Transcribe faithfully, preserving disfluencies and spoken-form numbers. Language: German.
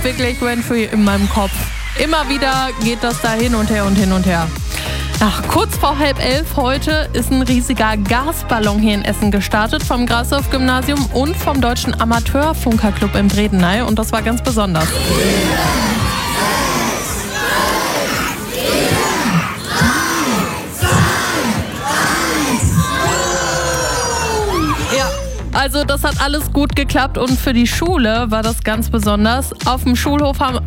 habe wirklich Gwen-Free in meinem Kopf. Immer wieder geht das da hin und her und hin und her. Ach, kurz vor halb elf heute ist ein riesiger Gasballon hier in Essen gestartet vom Grashof-Gymnasium und vom Deutschen Amateurfunkerclub in Bredeney. Und das war ganz besonders. Also das hat alles gut geklappt und für die Schule war das ganz besonders. Auf dem Schulhof haben